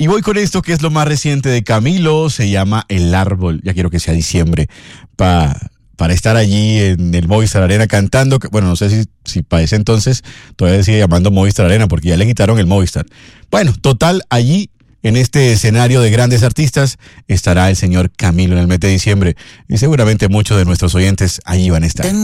Y voy con esto que es lo más reciente de Camilo, se llama El Árbol. Ya quiero que sea diciembre para estar allí en el Movistar Arena cantando. Bueno, no sé si para ese entonces todavía sigue llamando Movistar Arena porque ya le quitaron el Movistar. Bueno, total, allí en este escenario de grandes artistas estará el señor Camilo en el mes de diciembre y seguramente muchos de nuestros oyentes allí van a estar.